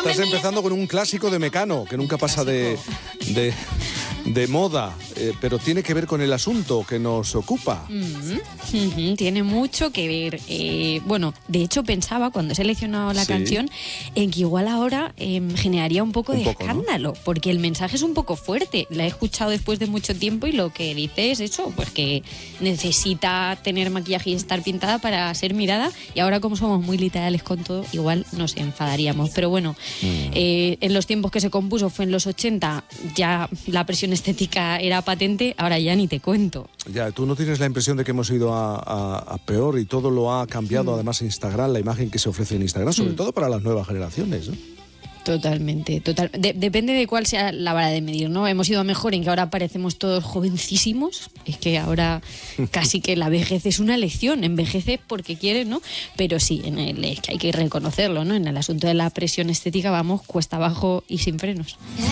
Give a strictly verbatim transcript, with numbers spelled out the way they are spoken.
Estás empezando con un clásico de Mecano, que nunca pasa de, de, de moda, eh, pero tiene que ver con el asunto que nos ocupa. Mm-hmm. Mm-hmm. Tiene mucho que ver. Eh, bueno, de hecho pensaba cuando he seleccionado la sí. canción en que igual ahora eh, generaría un poco un de poco, escándalo, ¿no? Porque el mensaje es un poco fuerte. La he escuchado después de mucho tiempo y lo que dice es eso, pues que necesita tener maquillaje y estar pintada para ser mirada, y ahora como somos muy literales con todo, igual nos enfadaríamos. Pero bueno, mm. eh, en los tiempos que se compuso fue en los ochenta, ya la presión estética era patente, ahora ya ni te cuento. Ya, ¿tú no tienes la impresión de que hemos ido a, a, a peor y todo lo ha cambiado? Mm. Además Instagram, la imagen que se ofrece en Instagram, sobre mm. todo para las nuevas generaciones, ¿no? Totalmente, total. De, depende de cuál sea la vara de medir, ¿no? Hemos ido a mejor en que ahora parecemos todos jovencísimos. Es que ahora casi que la vejez es una lección. Envejece porque quiere, ¿no? Pero sí, en el, es que hay que reconocerlo, ¿no? En el asunto de la presión estética vamos cuesta abajo y sin frenos.